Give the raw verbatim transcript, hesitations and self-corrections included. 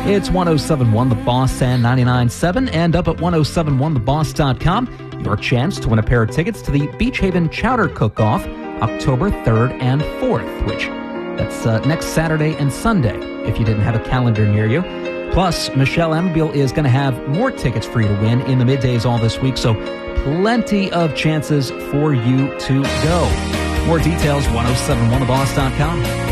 It's ten seventy-one The Boss and ninety-nine point seven, and up at ten seventy-one the boss dot com, your chance to win a pair of tickets to the Beach Haven Chowder Cook-Off, October third and fourth, which that's uh, next Saturday and Sunday, if you didn't have a calendar near you. Plus, Michelle Amabile is going to have more tickets for you to win in the middays all this week, so plenty of chances for you to go. More details, ten seventy-one the boss dot com.